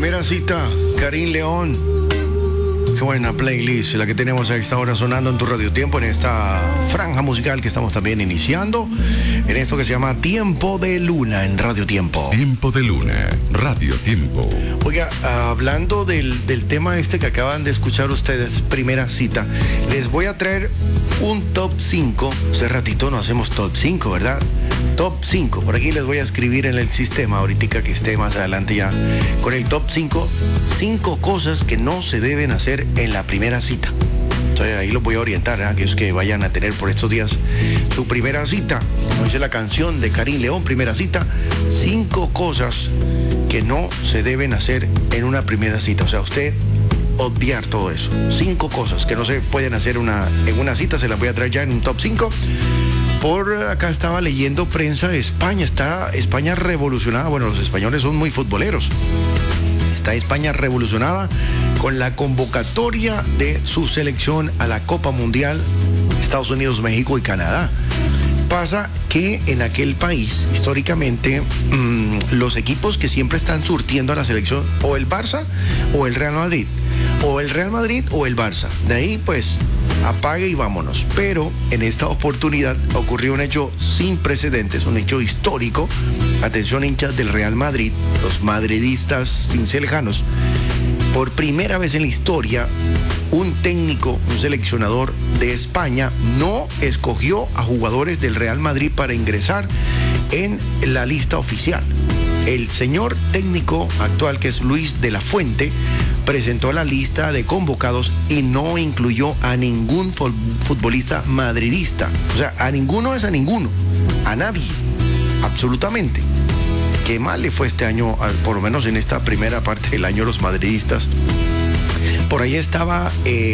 Primera cita, Karim León. Qué buena playlist la que tenemos a esta hora sonando en tu Radio Tiempo, en esta franja musical que estamos también iniciando, en esto que se llama Tiempo de Luna en Radio Tiempo. Tiempo de Luna, Radio Tiempo. Oiga, hablando del tema este que acaban de escuchar ustedes, Primera Cita, les voy a traer un top 5. Hace ratito no hacemos top 5, ¿verdad? Top 5. Por aquí les voy a escribir en el sistema ahorita que esté más adelante ya con el top 5. 5 cosas que no se deben hacer en la primera cita. Entonces ahí los voy a orientar a aquellos que vayan a tener por estos días su primera cita. Como dice la canción de Karim León, Primera Cita. 5 cosas que no se deben hacer en una primera cita. O sea, usted obviar todo eso. 5 cosas que no se pueden hacer en una cita. Se las voy a traer ya en un top 5. Por acá estaba leyendo prensa de España. Está España revolucionada. Bueno, los españoles son muy futboleros. Está España revolucionada con la convocatoria de su selección a la Copa Mundial, Estados Unidos, México y Canadá. Pasa que en aquel país, históricamente, los equipos que siempre están surtiendo a la selección, o el Barça o el Real Madrid, o el Real Madrid o el Barça. De ahí, pues, apague y vámonos. Pero en esta oportunidad ocurrió un hecho sin precedentes, un hecho histórico. Atención, hinchas del Real Madrid, los madridistas sin ser lejanos. Por primera vez en la historia, un técnico, un seleccionador de España no escogió a jugadores del Real Madrid para ingresar en la lista oficial. El señor técnico actual, que es Luis de la Fuente, presentó la lista de convocados y no incluyó a ningún futbolista madridista. O sea, a ninguno es a ninguno, a nadie, absolutamente. Qué mal le fue este año, por lo menos en esta primera parte del año, los madridistas. Por ahí estaba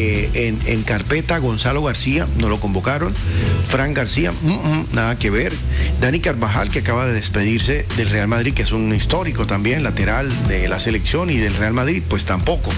en carpeta Gonzalo García, no lo convocaron. Fran García, nada que ver. Dani Carvajal, que acaba de despedirse del Real Madrid, que es un histórico también, lateral de la selección y del Real Madrid, pues tampoco.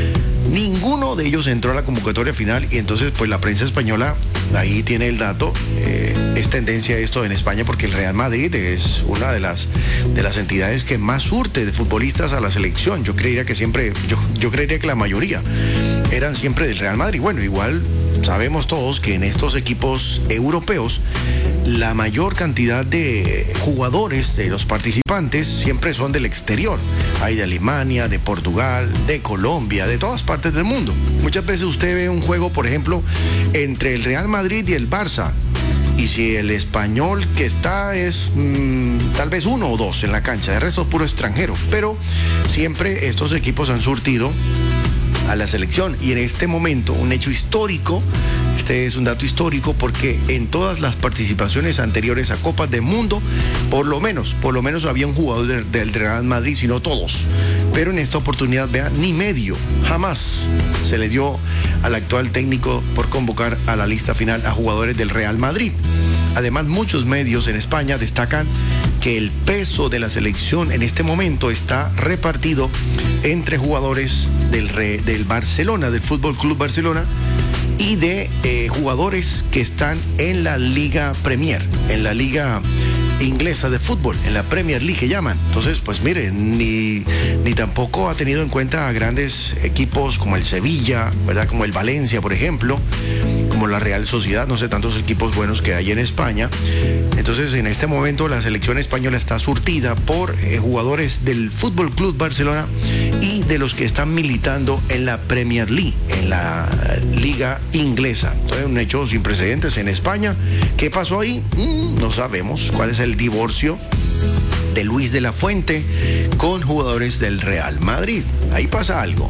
Ninguno de ellos entró a la convocatoria final y entonces pues la prensa española ahí tiene el dato. Es tendencia esto en España porque el Real Madrid es una de las entidades que más surte de futbolistas a la selección. Yo creería que la mayoría eran siempre del Real Madrid. Bueno, igual sabemos todos que en estos equipos europeos la mayor cantidad de jugadores de los participantes siempre son del exterior. Hay de Alemania, de Portugal, de Colombia, de todas partes del mundo. Muchas veces usted ve un juego, por ejemplo, entre el Real Madrid y el Barça. Y si el español que está es tal vez 1 o 2 en la cancha, de resto es puro extranjero. Pero siempre estos equipos han surtido a la selección. Y en este momento, un hecho histórico, este es un dato histórico porque en todas las participaciones anteriores a Copas del Mundo, por lo menos había un jugador del Real Madrid, sino todos. Pero en esta oportunidad, vean, ni medio, jamás se le dio al actual técnico por convocar a la lista final a jugadores del Real Madrid. Además, muchos medios en España destacan que el peso de la selección en este momento está repartido entre jugadores del Barcelona, del Fútbol Club Barcelona, y de jugadores que están en la Liga Premier, en la Liga inglesa de fútbol, en la Premier League que llaman. Entonces, pues miren, ni tampoco ha tenido en cuenta a grandes equipos como el Sevilla, ¿verdad? Como el Valencia, por ejemplo, como la Real Sociedad, no sé, tantos equipos buenos que hay en España. Entonces, en este momento la selección española está surtida por jugadores del Fútbol Club Barcelona y de los que están militando en la Premier League, en la Liga inglesa. Entonces, un hecho sin precedentes en España. ¿Qué pasó ahí? No sabemos cuál es el divorcio de Luis de la Fuente con jugadores del Real Madrid. Ahí pasa algo.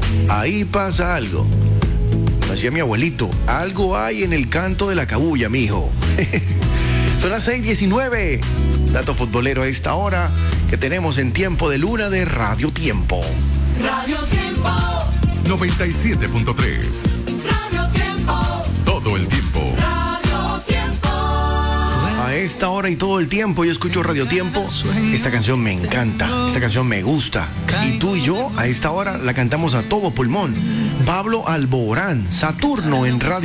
Decía mi abuelito, algo hay en el canto de la cabulla, mijo. Son las 6:19. Dato futbolero a esta hora que tenemos en Tiempo de Luna de Radio Tiempo. Radio Tiempo 97.3. Radio Tiempo. Todo el tiempo. Radio Tiempo. A esta hora y todo el tiempo yo escucho Radio Tiempo. Esta canción me encanta, esta canción me gusta. Y tú y yo a esta hora la cantamos a todo pulmón. Pablo Alborán, Saturno en Radio